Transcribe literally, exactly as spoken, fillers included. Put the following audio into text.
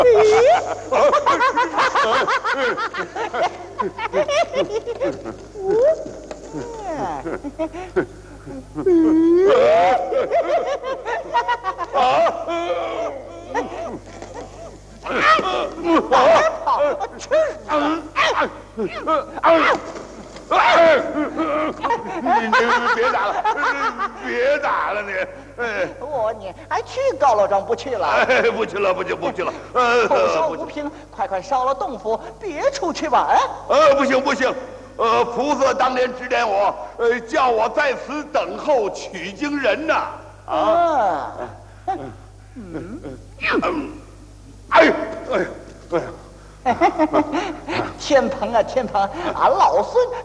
你你别打了，别打了你！哎， 我你还去高老庄不去了？ 哎，不去了，不去，不去了。呃， 口说无凭，快快烧了洞府，别出去吧！ 呃，不行不行，呃，菩萨当年指点我，呃，叫我在此等候取经人呐。啊，嗯，哎哎哎。 天蓬啊天蓬，俺老孙